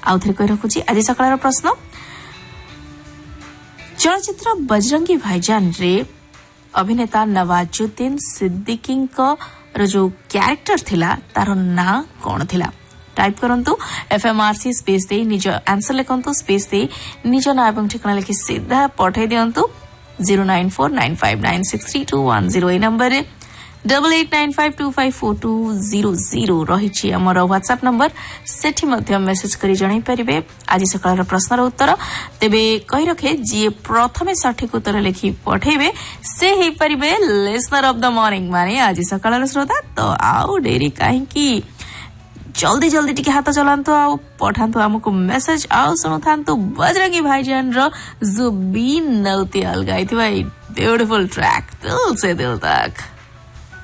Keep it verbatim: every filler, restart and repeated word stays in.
आउ थे कहि रखुची आज सकाळर प्रश्न चलचित्र बजरंगी भाईजान रे अभिनेता नवाजुद्दीन सिद्दीकी जो क्यारेक्टर थिला तार ना कौन थिला टाइप करंतु एफएमआरसी स्पेस दे निज आंसर लिखंतु स्पेस दे निज ना एवं ठिकाना लिखि सीधा पठे दियंतु zero nine four nine five nine six three to one zero A number रे double eight nine five to five four to zero zero रही आमर व्हाट्सएप नंबर सेठी मध्य मेसेज करी जणाई परिबे आज सकाळर प्रश्नर उत्तर तेबे कहि रखे जी प्रथमे सठिक उत्तर लिखि पठेबे से हे परिबे लिसनर ऑफ द मॉर्निंग माने आज सकाळर श्रोता तो आउ डेरी काहे की जल्दी जल्दी टिके हाथ चलांतु आउ पठांतु हमको मेसेज आउ सुनुथांतु बजरंगी भाईजान रो जुबीन नौतियाल गाइथिबा ब्यूटीफुल ट्रैक दिल से दिल तक।